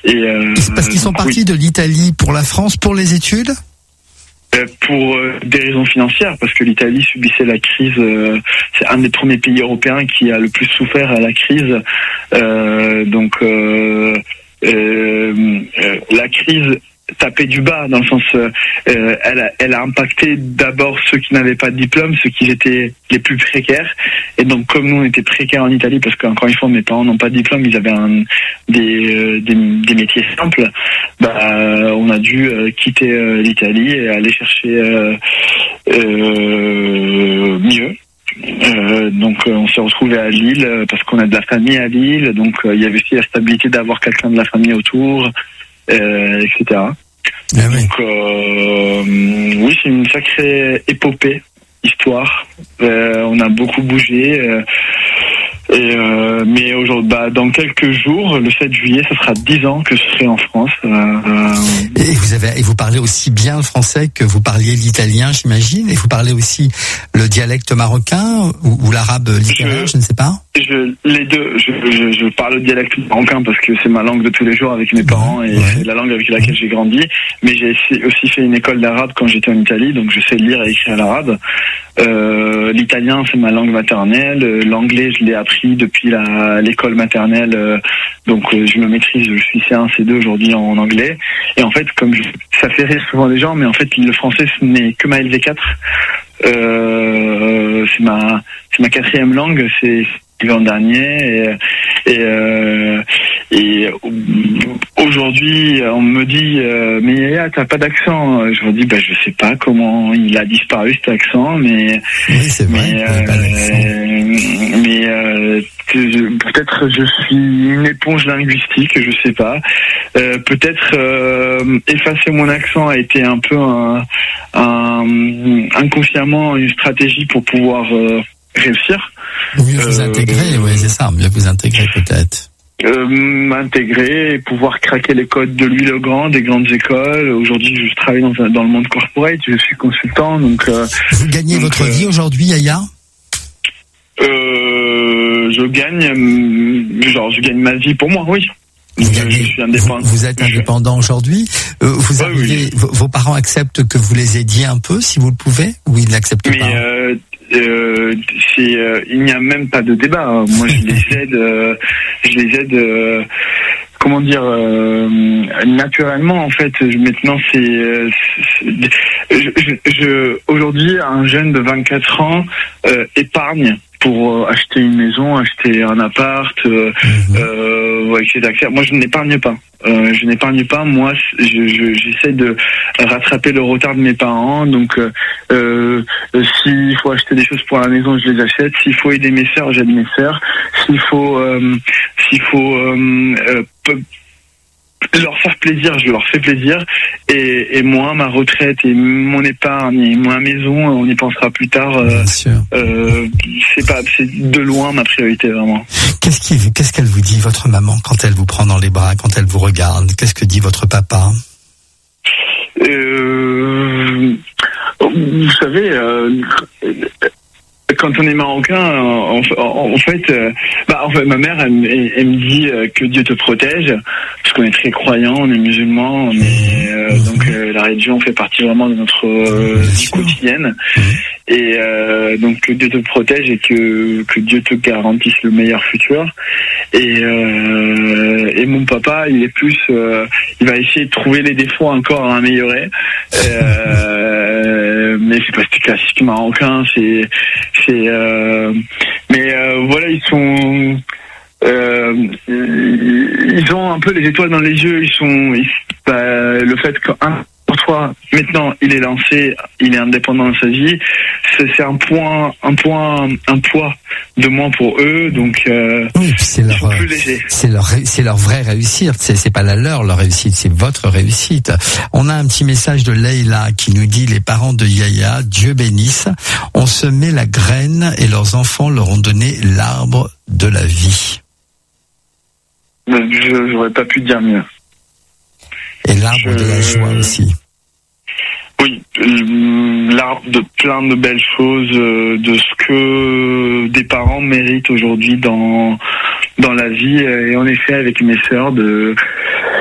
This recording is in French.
Parce qu'ils sont partis de l'Italie pour la France pour les études. Pour des raisons financières, parce que l'Italie subissait la crise. C'est un des premiers pays européens qui a le plus souffert à la crise. La crise tapait du bas, dans le sens, elle a impacté d'abord ceux qui n'avaient pas de diplôme, ceux qui étaient les plus précaires. Et donc, comme nous, on était précaires en Italie, parce qu'encore une fois, mes parents n'ont pas de diplôme, ils avaient des métiers simples. On a dû quitter l'Italie et aller chercher mieux. Donc on s'est retrouvé à Lille parce qu'on a de la famille à Lille, donc il y avait aussi la stabilité d'avoir quelqu'un de la famille autour, etc. Donc oui, c'est une sacrée épopée, histoire. On a beaucoup bougé. Mais aujourd'hui, dans quelques jours, le 7 juillet, ça sera 10 ans que je serai en France. Et vous parlez aussi bien le français que vous parliez l'italien, j'imagine, et vous parlez aussi le dialecte marocain ou l'arabe littéraire, je ne sais pas. Les deux. Je parle le dialecte marocain parce que c'est ma langue de tous les jours avec mes parents et c'est la langue avec laquelle j'ai grandi. Mais j'ai aussi fait une école d'arabe quand j'étais en Italie, donc je sais lire et écrire l'arabe. L'italien, c'est ma langue maternelle. L'anglais, je l'ai appris depuis l'école maternelle. Donc je me maîtrise, je suis C1, C2 aujourd'hui en anglais. Et en fait, ça fait rire souvent les gens, mais en fait le français ce n'est que ma LV4. C'est ma quatrième langue, c'est l'an dernier et aujourd'hui on me dit mais Yaya, t'as pas d'accent. Je vous dis je sais pas comment il a disparu cet accent, mais oui, c'est vrai, mais peut-être je suis une éponge linguistique, je sais pas. Peut-être effacer mon accent a été un peu inconsciemment une stratégie pour pouvoir réussir. Mieux vous intégrer, oui, c'est ça, mieux vous intégrer peut-être. M'intégrer et pouvoir craquer les codes de Louis le Grand, des grandes écoles. Aujourd'hui, je travaille dans le monde corporate, je suis consultant, donc... Vous gagnez votre vie aujourd'hui, Yaya ? Je gagne ma vie pour moi, oui. Je suis indépendant. Vous êtes indépendant aujourd'hui. Oui. Vos parents acceptent que vous les aidiez un peu, si vous le pouvez, ou ils n'acceptent pas? Il n'y a même pas de débat. Moi, je les aide. Comment dire, naturellement, en fait. Maintenant, aujourd'hui, un jeune de 24 ans épargne pour acheter une maison, acheter un appart, etc. Moi, je n'épargne pas. Moi, j'essaie de rattraper le retard de mes parents. Donc, s'il faut acheter des choses pour la maison, je les achète. S'il faut aider mes sœurs, j'aide mes sœurs. S'il faut leur faire plaisir, je leur fais plaisir. Et moi, ma retraite et mon épargne et ma maison, on y pensera plus tard. C'est de loin ma priorité, vraiment. Qu'est-ce qu'elle vous dit, votre maman, quand elle vous prend dans les bras, quand elle vous regarde? Qu'est-ce que dit votre papa? Vous savez, quand on est marocain, en fait, ma mère, elle me dit que Dieu te protège, parce qu'on est très croyants, on est musulmans, donc la religion fait partie vraiment de notre vie quotidienne, et donc que Dieu te protège et que Dieu te garantisse le meilleur futur. Et mon papa, il est plus, il va essayer de trouver les défauts encore à améliorer, mais c'est pas classique marocain, voilà, ils ont un peu les étoiles dans les yeux. Le fait qu'un fois maintenant il est lancé, il est indépendant dans sa vie, c'est un poids de moins pour eux, donc oui, c'est plus léger. C'est leur vraie réussite, c'est pas leur réussite, c'est votre réussite. On a un petit message de Leïla qui nous dit: les parents de Yaya, Dieu bénisse, ont semé la graine et leurs enfants leur ont donné l'arbre de la vie. J'aurais pas pu dire mieux. Et l'arbre de la joie aussi. Oui, l'arbre de plein de belles choses, de ce que des parents méritent aujourd'hui dans la vie. Et en effet, avec mes sœurs,